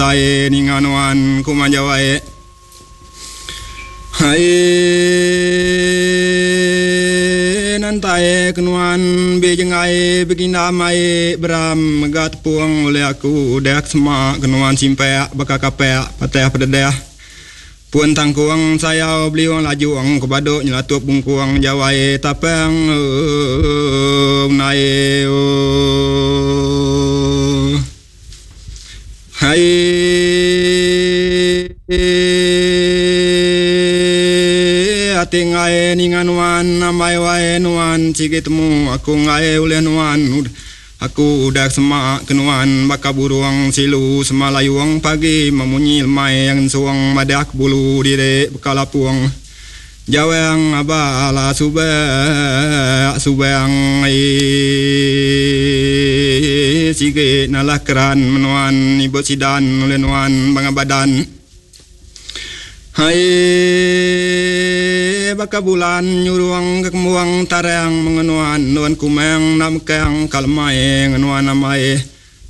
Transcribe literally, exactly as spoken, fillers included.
tae ninganuan kumajawae hai nantae kenuan bejengai beginamai beram gat puang oleh aku dek sema kenuan simpea bakakapea pateh pededeh puan tangkuang saya beli wang laju wang kebadok nyelatup bungkuang jawai tapeng nae hai ati ngae ninganuan namai wae nuan cikitmu aku ngae ule nuan aku udah semak kenuan baka buruang silu semalayuang pagi memunyi lemai yang suang madak bulu dire bekalapuang jawang abala sube subang ai sige nalah keran menuan ibu sidan ule nuan bangabadan hai baka bulan nyuruang kemuang tarang mengenuan nuan kumeng nam kang kalmai ngenuan namai